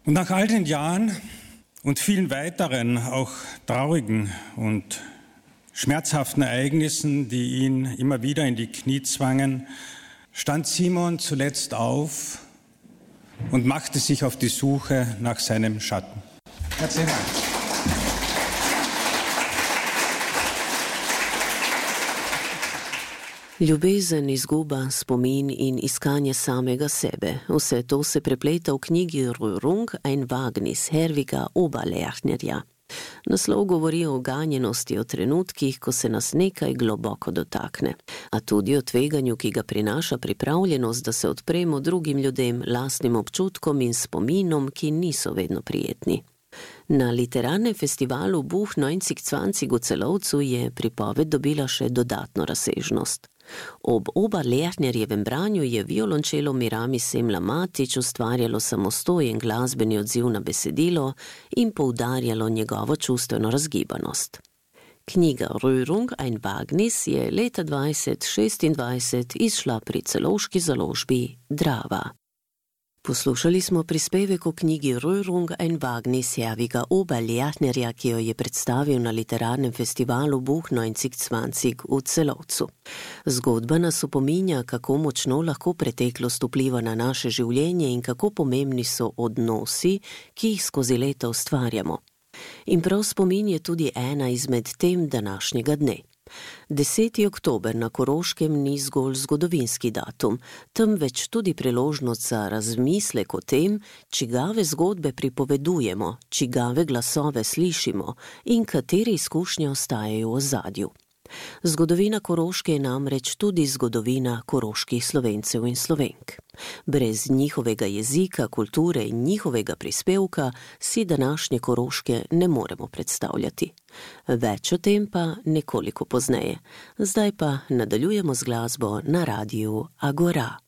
Und nach all den Jahren und vielen weiteren, auch traurigen und schmerzhaften Ereignissen, die ihn immer wieder in die Knie zwangen, stand Simon zuletzt auf und machte sich auf die Suche nach seinem Schatten. Herzlichen Dank. Ljubezen, izguba, spomin in iskanje samega sebe. Vse to se prepleta v knjigi Röhrung, ein Wagnis Herwiga Oberlernerja. Naslov govori o ganjenosti, o trenutkih, ko se nas nekaj globoko dotakne, a tudi o tveganju, ki ga prinaša pripravljenost, da se odpremo drugim ljudem, lastnim občutkom in spominom, ki niso vedno prijetni. Na literarnem festivalu Buch 1920 v Celovcu je pripoved dobila še dodatno razsežnost. Ob Oberlernerjevem branju je violončelo Mirami Semla Matić ustvarjalo samostojen glasbeni odziv na besedilo in poudarjalo njegovo čustveno razgibanost. Knjiga Röhrung, ein Wagnis je leta 2026 izšla pri celovški založbi Drava. Poslušali smo prispevek o knjigi Röhrung, ein Wagnis Herwiga Oberlernerja, ki jo je predstavil na literarnem festivalu Buch 1920 v Celovcu. Zgodba nas opominja, kako močno lahko preteklost vpliva na naše življenje in kako pomembni so odnosi, ki jih skozi leta ustvarjamo. In prav spomin je tudi ena izmed tem današnjega dne. 10. oktober na Koroškem ni zgolj zgodovinski datum, temveč tudi priložnost za razmislek o tem, čigave zgodbe pripovedujemo, čigave glasove slišimo in katere izkušnje ostajajo v ozadju. Zgodovina Koroške je namreč tudi zgodovina koroških Slovencev in Slovenk. Brez njihovega jezika, kulture in njihovega prispevka si današnje Koroške ne moremo predstavljati. Več o tem pa nekoliko pozneje. Zdaj pa nadaljujemo z glasbo na radiu Agora.